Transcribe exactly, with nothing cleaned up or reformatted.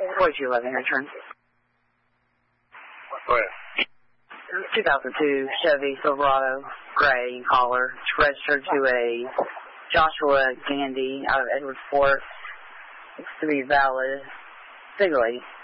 forty-two eleven, your turn. Go ahead. two thousand two Chevy Silverado, gray color. It's registered to a Joshua Gandy out of Edwards Fort. It's to be valid legally.